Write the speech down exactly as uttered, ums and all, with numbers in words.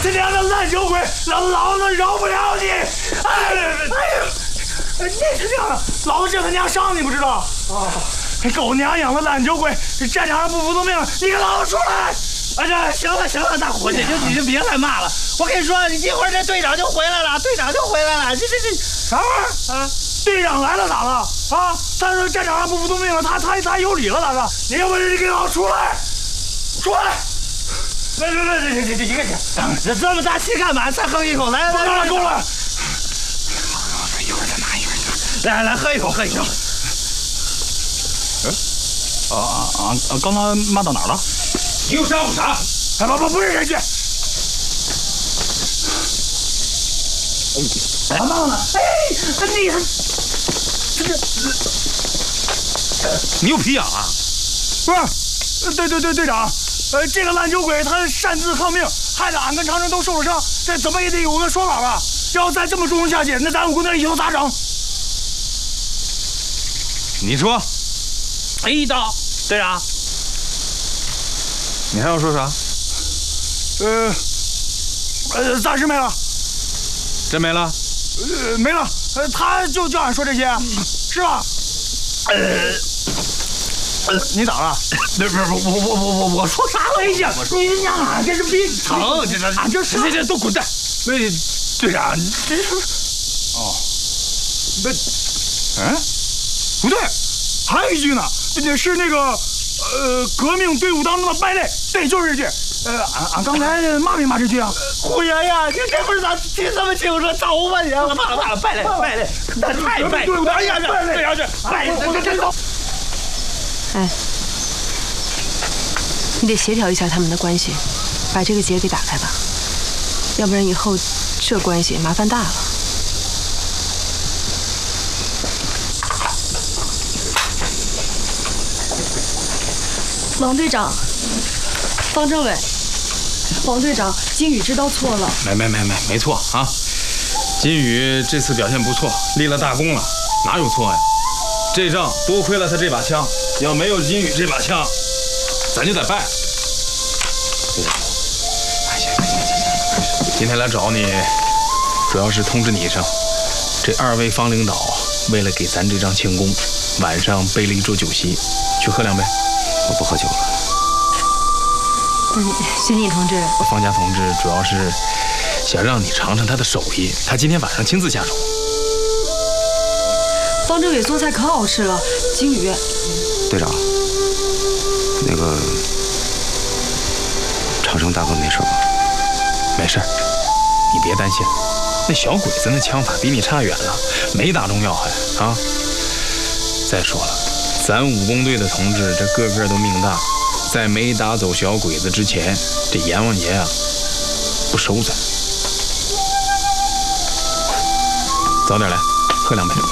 这两个烂酒鬼，老老子饶不了你！哎哎呀，你他娘的，老子这他娘伤你不知道啊！这狗娘养的烂酒鬼，这战场上不服从命令，你给老子出来！ 哎呀，行了行了，大伙计，就你就别再骂了。我跟你说，一会儿这队长就回来了，队长就回来了。这这这啥玩意儿啊？队长来了咋了？啊，他说战场上不服从命令，他他他有理了咋的？你有本事你给老子出来！出来！来来来，这这这一个去， 这这么大气干嘛？再喝一口，来来来， 够了。 一会儿再拿一会儿。来来，喝一口，喝一口。 啊啊啊！刚才骂到哪儿了？ 你有啥有啥？ 哎，不不不是这句。哎，骂到哪？哎，你这这你有皮痒啊？ 不是，对对对，队长，呃，这个烂酒鬼他擅自抗命，害得俺跟长征都受了伤，这怎么也得有个说法吧？要再这么纵容下去，那咱五军以后咋整？ 你说， 一刀，队长。 你还要说啥？ 呃，呃，暂时没了。 真没了？ 呃，没了。呃，他就叫俺说这些，是吧？呃，呃，你咋了？ 不是不是，我我我我我说啥了？呀，我说你娘，俺这是病疼，这这俺这是这这都滚蛋！ 那队长，这是哦，那嗯，不对，还有一句呢，这是那个呃革命队伍当中的败类，对，就是这句。呃，俺俺刚才骂没骂这句啊？ 虎爷呀，你这不是咋记这么清楚？找半天了，骂了骂了，败类败类，那太败！哎呀，这队长这败这这这。 哎，你得协调一下他们的关系，把这个结给打开吧，要不然以后这关系麻烦大了。 王队长，方政委，王队长，金宇知道错了。 没没没没没错啊！金宇这次表现不错，立了大功了，哪有错呀？这仗多亏了他这把枪，要没有金宇这把枪，咱就得败。对呀，哎行行行行行，今天来找你，主要是通知你一声，这二位方领导为了给咱这仗庆功，晚上备了一桌酒席，去喝两杯。我不喝酒了。 嗯，徐锦同志， 方家同志主要是想让你尝尝他的手艺，他今天晚上亲自下手。 方政委做菜可好吃了，金宇。 队长，那个长生大哥没事吧？ 没事，你别担心，那小鬼子那枪法比你差远了，没打中要害啊。再说了，咱武工队的同志这个个都命大，在没打走小鬼子之前，这阎王爷啊不收咱。早点来，喝两杯。